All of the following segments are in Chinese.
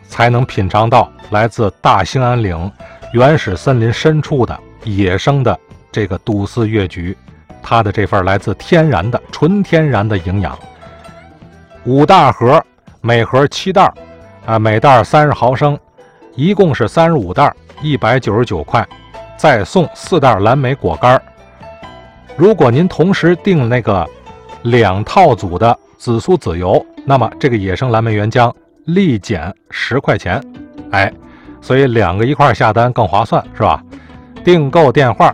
才能品尝到来自大兴安岭原始森林深处的野生的这个笃饲越橘，它的这份来自天然的纯天然的营养。5大盒，每盒7袋每袋30毫升，一共是35袋，199块，再送4袋蓝莓果干。如果您同时订那个2套组的紫苏籽油，那么这个野生蓝莓原浆立减10块钱，所以2个一块下单更划算，是吧？订购电话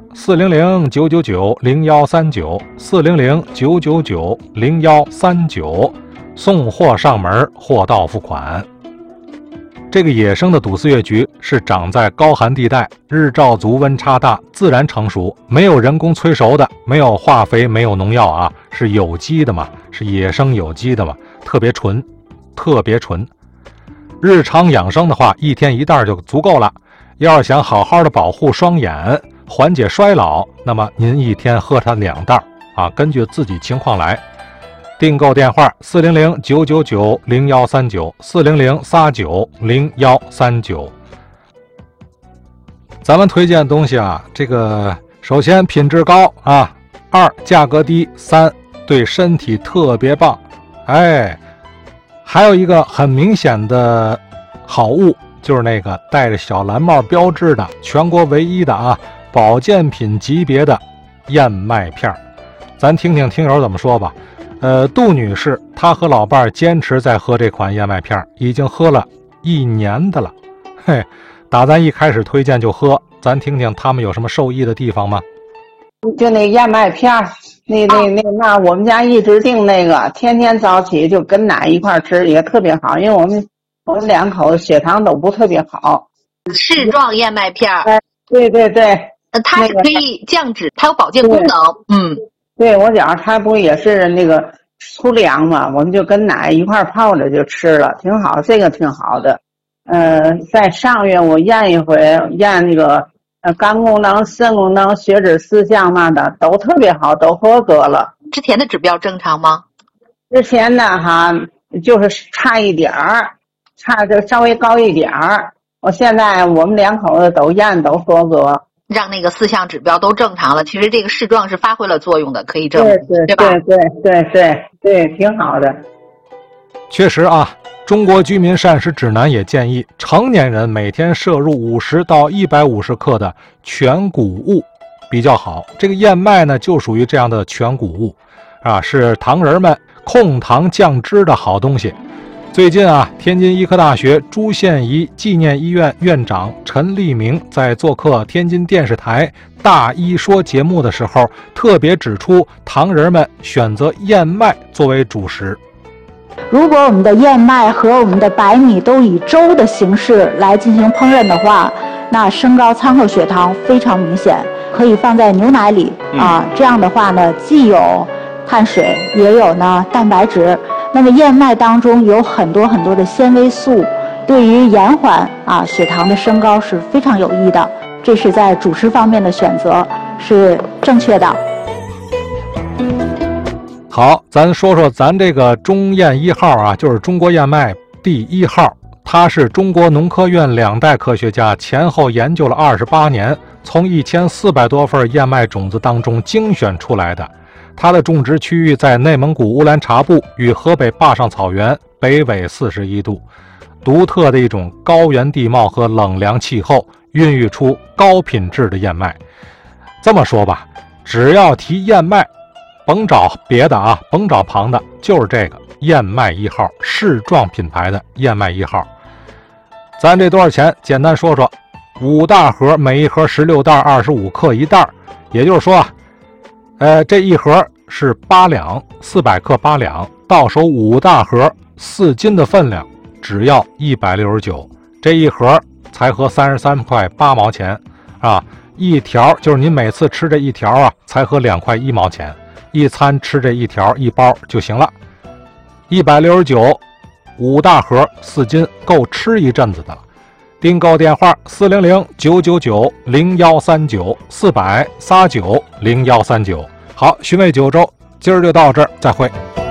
400-999-0139，400-999-0139，送货上门，货到付款。这个野生的笃饲越橘是长在高寒地带，日照足，温差大，自然成熟，没有人工催熟的，没有化肥，没有农药啊，是有机的嘛，是野生有机的嘛，特别纯，特别纯。日常养生的话，1天1袋就足够了。要是想好好的保护双眼，缓解衰老，那么您1天喝它2袋啊，根据自己情况来。订购电话400-999-0139，400-39-0139。咱们推荐的东西啊，这个首先品质高啊，2价格低，3对身体特别棒。还有一个很明显的好物，就是那个带着小蓝帽标志的全国唯一的啊保健品级别的燕麦片。咱听听听友怎么说吧。杜女士她和老伴坚持在喝这款燕麦片，已经喝了1年的了。打咱一开始推荐就喝，咱听听他们有什么受益的地方吗？ 就那燕麦片，那我们家一直订那个，天天早起就跟奶一块吃，也特别好。因为我们2口血糖都不特别好。 柿状燕麦片， 对， 它是可以降脂，它有保健功能。 对，我觉得它不也是那个粗粮嘛，我们就跟奶一块泡着就吃了，挺好，这个挺好的。在上月我验一回，验那个肝功能、肾功能、血脂4项嘛的都特别好，都合格了。 之前的指标正常吗？ 之前呢就是差一点儿，差就稍微高一点儿。我现在我们2口子都验都合格。 让那个4项指标都正常了，其实这个柿状是发挥了作用的，可以证明，对吧？ 对，挺好的。 确实啊，中国居民膳食指南也建议成年人每天摄入50到150克的全谷物比较好。这个燕麦呢，就属于这样的全谷物啊，是糖人们控糖降脂的好东西。最近啊，天津医科大学朱宪仪纪念医院院长陈立明在做客天津电视台大医说节目的时候，特别指出糖人们选择燕麦作为主食。 如果我们的燕麦和我们的白米都以粥的形式来进行烹饪的话，那升高餐后血糖非常明显。可以放在牛奶里这样的话呢，既有碳水，也有呢蛋白质。那么燕麦当中有很多的纤维素，对于延缓血糖的升高是非常有益的。这是在主食方面的选择是正确的。 好，咱说说咱这个中燕1号啊，就是中国燕麦第1号，它是中国农科院2代科学家前后研究了28年，从1400多份燕麦种子当中精选出来的。它的种植区域在内蒙古乌兰察布与河北坝上草原，北纬41度，独特的一种高原地貌和冷凉气候，孕育出高品质的燕麦。这么说吧，只要提燕麦，甭找别的啊，甭找旁的，就是这个燕麦1号，柿状品牌的燕麦1号。咱这多少钱？简单说说，5大盒，每一盒16袋，25克一袋，也就是说这一盒是8两，400克8两，到手5大盒4斤的分量，只要169，这一盒才合33块8毛钱啊！一条就是您每次吃这一条啊，才合2块1毛钱，一餐吃这一条一包就行了。169， 5大盒4斤，够吃一阵子的了。订购电话400-999-0139，400-39-0139。好，寻味九州，今儿就到这儿，再会。